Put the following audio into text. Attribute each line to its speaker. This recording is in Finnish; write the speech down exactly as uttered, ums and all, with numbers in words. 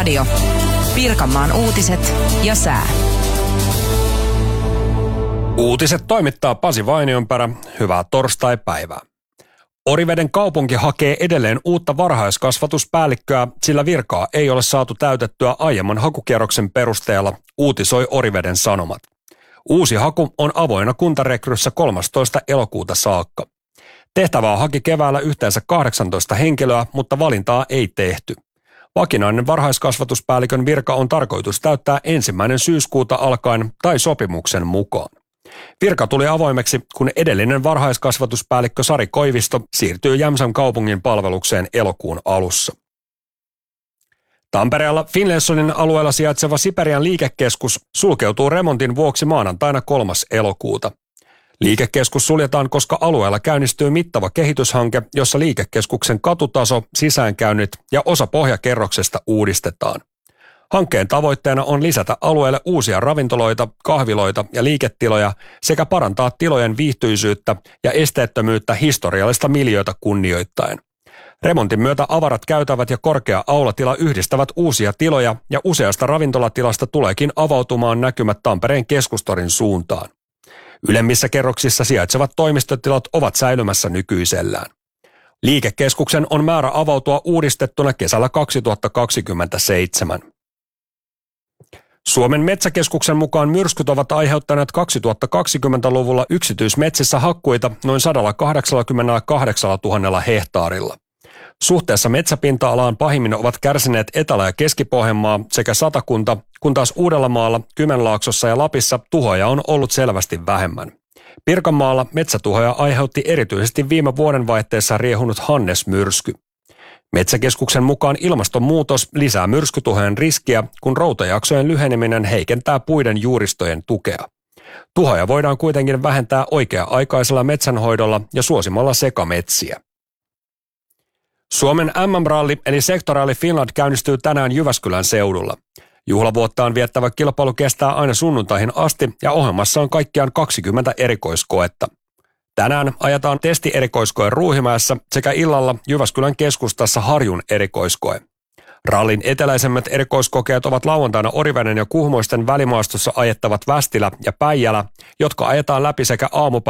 Speaker 1: Radio. Pirkanmaan uutiset ja sää.
Speaker 2: Uutiset toimittaa Pasi Vainionperä. Hyvää torstai-päivää. Oriveden kaupunki hakee edelleen uutta varhaiskasvatuspäällikköä, sillä virkaa ei ole saatu täytettyä aiemman hakukierroksen perusteella, uutisoi Oriveden Sanomat. Uusi haku on avoinna kuntarekryssä kolmastoista elokuuta saakka. Tehtävää haki keväällä yhteensä kahdeksantoista henkilöä, mutta valintaa ei tehty. Vakinainen varhaiskasvatuspäällikön virka on tarkoitus täyttää ensimmäinen syyskuuta alkaen tai sopimuksen mukaan. Virka tuli avoimeksi, kun edellinen varhaiskasvatuspäällikkö Sari Koivisto siirtyy Jämsän kaupungin palvelukseen elokuun alussa. Tampereella Finlaysonin alueella sijaitseva Siperian liikekeskus sulkeutuu remontin vuoksi maanantaina kolmas elokuuta. Liikekeskus suljetaan, koska alueella käynnistyy mittava kehityshanke, jossa liikekeskuksen katutaso, sisäänkäynnit ja osa pohjakerroksesta uudistetaan. Hankkeen tavoitteena on lisätä alueelle uusia ravintoloita, kahviloita ja liiketiloja sekä parantaa tilojen viihtyisyyttä ja esteettömyyttä historiallista miljöötä kunnioittaen. Remontin myötä avarat käytävät ja korkea aulatila yhdistävät uusia tiloja ja useasta ravintolatilasta tuleekin avautumaan näkymät Tampereen keskustorin suuntaan. Ylemmissä kerroksissa sijaitsevat toimistotilat ovat säilymässä nykyisellään. Liikekeskuksen on määrä avautua uudistettuna kesällä kaksituhattakaksikymmentäseitsemän. Suomen metsäkeskuksen mukaan myrskyt ovat aiheuttaneet kaksituhattakaksikymmentäluvulla yksityismetsissä hakkuita noin sata kahdeksankymmentäkahdeksantuhatta hehtaarilla. Suhteessa metsäpinta-alaan pahimmin ovat kärsineet Etelä- ja Keski-Pohjanmaa sekä Satakunta, kun taas Uudellamaalla, Kymenlaaksossa ja Lapissa tuhoja on ollut selvästi vähemmän. Pirkanmaalla metsätuhoja aiheutti erityisesti viime vuodenvaihteessa riehunut Hannes-myrsky. Metsäkeskuksen mukaan ilmastonmuutos lisää myrskytuhojen riskiä, kun routajaksojen lyheneminen heikentää puiden juuristojen tukea. Tuhoja voidaan kuitenkin vähentää oikea-aikaisella metsänhoidolla ja suosimalla sekametsiä. Suomen M M-ralli eli Sektoraali Finland käynnistyy tänään Jyväskylän seudulla. Juhlavuottaan viettävä kilpailu kestää aina sunnuntaihin asti ja ohjelmassa on kaikkiaan kaksikymmentä erikoiskoetta. Tänään ajetaan testierikoiskoe Ruuhimäessä sekä illalla Jyväskylän keskustassa Harjun erikoiskoe. Rallin eteläisemmät erikoiskokeet ovat lauantaina Oriveden ja Kuhmoisten välimaastossa ajettavat Västilä ja Päijälä, jotka ajetaan läpi sekä aamupäivällä